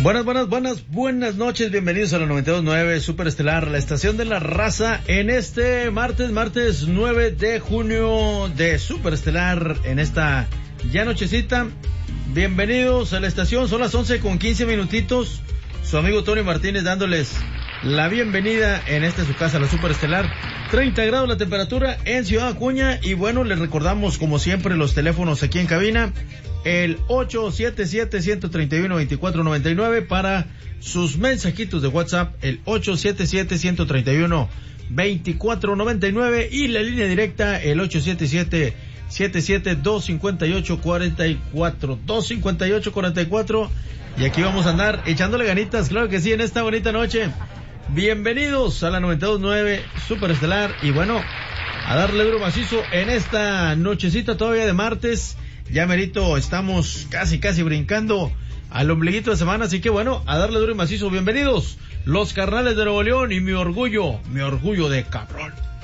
Buenas noches, bienvenidos a la 92.9 Superestelar, la estación de la raza, en este martes 9 de junio de Superestelar, en esta ya nochecita. Bienvenidos a la estación, son las 11:15, su amigo Tony Martínez dándoles la bienvenida en su casa, la Superestelar. 30 grados la temperatura en Ciudad Acuña, y bueno, les recordamos como siempre los teléfonos aquí en cabina, el 877-131-2499 para sus mensajitos de WhatsApp, el 877-131-2499, y la línea directa, el 877-258-44, y aquí vamos a andar echándole ganitas, claro que sí, en esta bonita noche. Bienvenidos a la 92.9 Superestelar, y bueno, a darle duro macizo en esta nochecita todavía de martes. Ya merito, estamos casi brincando al ombliguito de semana, así que bueno, a darle duro y macizo. Bienvenidos, los carnales de Nuevo León, y mi orgullo de cabrón.